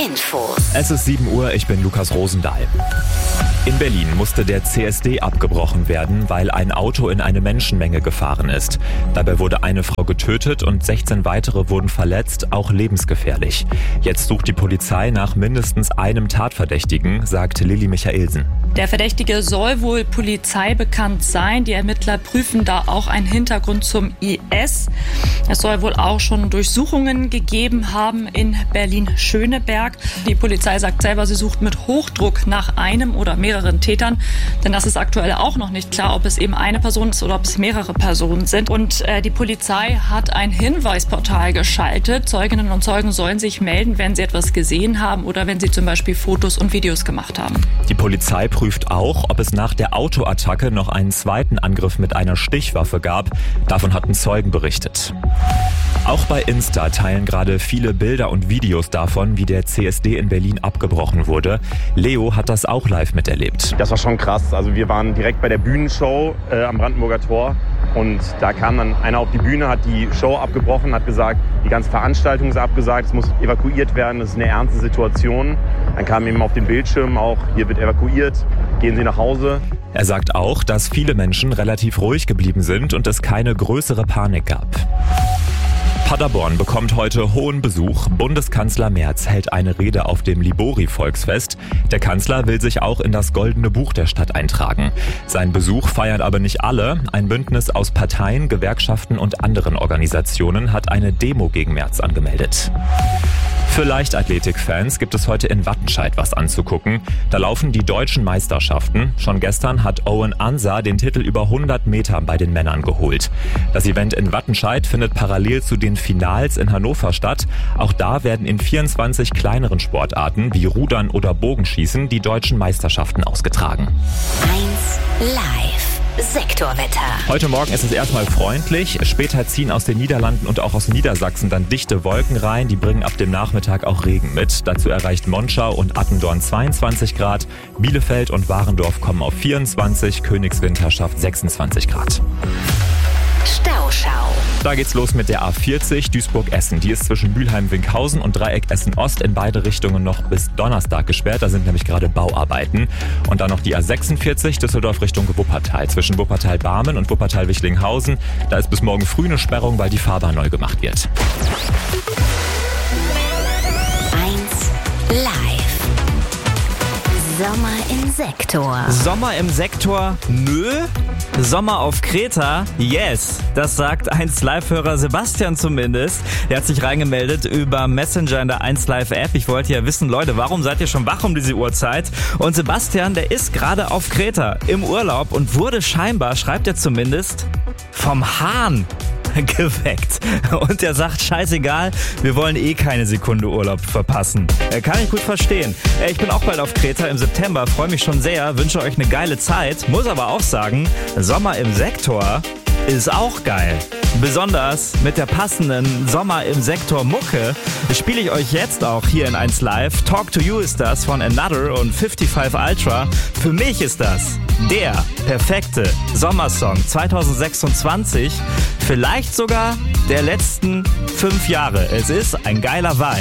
Infos. Es ist 7 Uhr, ich bin Lukas Rosendahl. In Berlin musste der CSD abgebrochen werden, weil ein Auto in eine Menschenmenge gefahren ist. Dabei wurde eine Frau getötet und 16 weitere wurden verletzt, auch lebensgefährlich. Jetzt sucht die Polizei nach mindestens einem Tatverdächtigen, sagt Lilly Michaelsen. Der Verdächtige soll wohl Polizei bekannt sein. Die Ermittler prüfen da auch einen Hintergrund zum IS. Es soll wohl auch schon Durchsuchungen gegeben haben in Berlin-Schöneberg. Die Polizei sagt selber, sie sucht mit Hochdruck nach einem oder mehreren Tätern. Denn das ist aktuell auch noch nicht klar, ob es eben eine Person ist oder ob es mehrere Personen sind. Und die Polizei hat ein Hinweisportal geschaltet. Zeuginnen und Zeugen sollen sich melden, wenn sie etwas gesehen haben oder wenn sie zum Beispiel Fotos und Videos gemacht haben. Die Polizei prüft auch, ob es nach der Autoattacke noch einen zweiten Angriff mit einer Stichwaffe gab. Davon hatten Zeugen berichtet. Auch bei Insta teilen gerade viele Bilder und Videos davon, wie der CSD in Berlin abgebrochen wurde. Leo hat das auch live miterlebt. Das war schon krass. Also wir waren direkt bei der Bühnenshow am Brandenburger Tor und da kam dann einer auf die Bühne, hat die Show abgebrochen, hat gesagt, die ganze Veranstaltung ist abgesagt, es muss evakuiert werden, das ist eine ernste Situation. Dann kam eben auf den Bildschirm auch, hier wird evakuiert, gehen Sie nach Hause. Er sagt auch, dass viele Menschen relativ ruhig geblieben sind und es keine größere Panik gab. Paderborn bekommt heute hohen Besuch. Bundeskanzler Merz hält eine Rede auf dem Libori-Volksfest. Der Kanzler will sich auch in das Goldene Buch der Stadt eintragen. Seinen Besuch feiern aber nicht alle. Ein Bündnis aus Parteien, Gewerkschaften und anderen Organisationen hat eine Demo gegen Merz angemeldet. Für Leichtathletik-Fans gibt es heute in Wattenscheid was anzugucken. Da laufen die deutschen Meisterschaften. Schon gestern hat Owen Ansah den Titel über 100 Meter bei den Männern geholt. Das Event in Wattenscheid findet parallel zu den Finals in Hannover statt. Auch da werden in 24 kleineren Sportarten wie Rudern oder Bogenschießen die deutschen Meisterschaften ausgetragen. 1 Live. Sektorwetter. Heute Morgen ist es erstmal freundlich. Später ziehen aus den Niederlanden und auch aus Niedersachsen dann dichte Wolken rein. Die bringen ab dem Nachmittag auch Regen mit. Dazu erreicht Monschau und Attendorn 22 Grad. Bielefeld und Warendorf kommen auf 24. Königswinter schafft 26 Grad. Stauschau. Da geht's los mit der A40 Duisburg-Essen. Die ist zwischen Mülheim-Winkhausen und Dreieck Essen-Ost in beide Richtungen noch bis Donnerstag gesperrt. Da sind nämlich gerade Bauarbeiten. Und dann noch die A46 Düsseldorf Richtung Wuppertal. Zwischen Wuppertal-Barmen und Wuppertal-Wichlinghausen. Da ist bis morgen früh eine Sperrung, weil die Fahrbahn neu gemacht wird. 1 Live. Sommer im Sektor. Sommer im Sektor? Nö. Sommer auf Kreta? Yes. Das sagt 1 Live-Hörer Sebastian zumindest. Der hat sich reingemeldet über Messenger in der 1 Live-App. Ich wollte ja wissen, Leute, warum seid ihr schon wach um diese Uhrzeit? Und Sebastian, der ist gerade auf Kreta im Urlaub und wurde scheinbar, schreibt er zumindest, vom Hahn geweckt. Und er sagt, scheißegal, wir wollen eh keine Sekunde Urlaub verpassen. Kann ich gut verstehen. Ich bin auch bald auf Kreta im September, freue mich schon sehr, wünsche euch eine geile Zeit, muss aber auch sagen, Sommer im Sektor ist auch geil. Besonders mit der passenden Sommer im Sektor Mucke spiele ich euch jetzt auch hier in 1 Live. Talk to You ist das von Another und 55 Ultra. Für mich ist das der perfekte Sommersong 2026. Vielleicht sogar der letzten 5 Jahre. Es ist ein geiler Vibe.